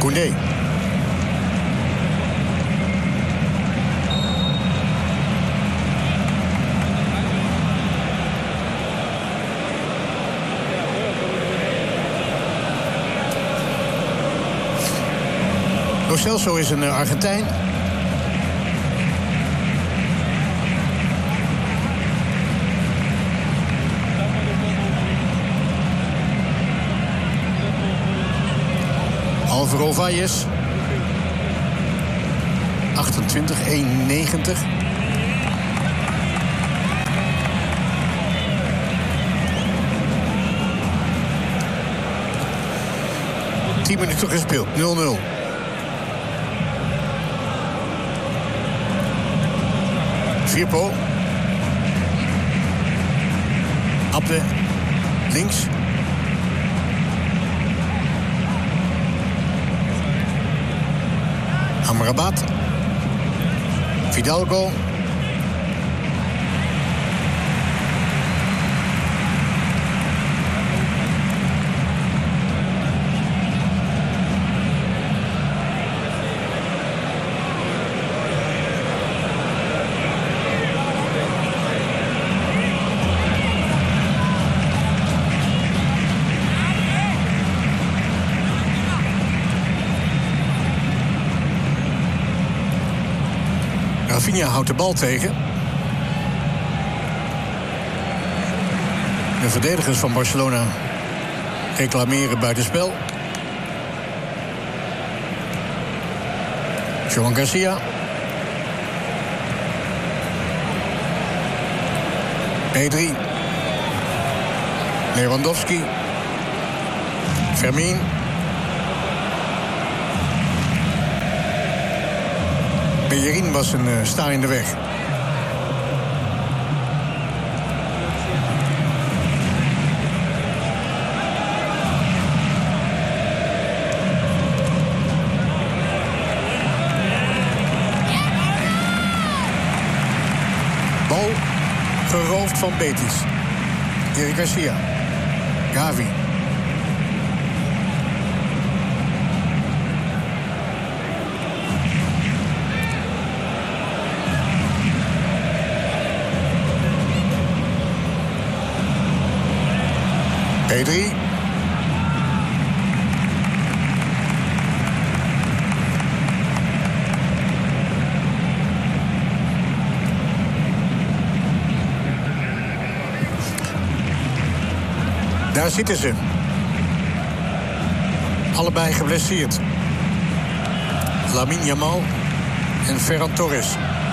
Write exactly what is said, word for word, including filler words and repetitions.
Koundé. Lo Celso is een Argentijn. Alvaro Valles. achtentwintig, één negentig. tien minuten gespeeld, nul nul. Firpo. Abde. Links. Amrabat. Fidalgo. Rafinha houdt de bal tegen. De verdedigers van Barcelona reclameren buitenspel. Joan Garcia. Pedri. Lewandowski. Fermin. Bellerin was een uh, sta in de weg. Bal geroofd van Betis. Eric Garcia. Gavi. Pedri. Daar zitten ze. Allebei geblesseerd. Lamine Yamal en Ferran Torres.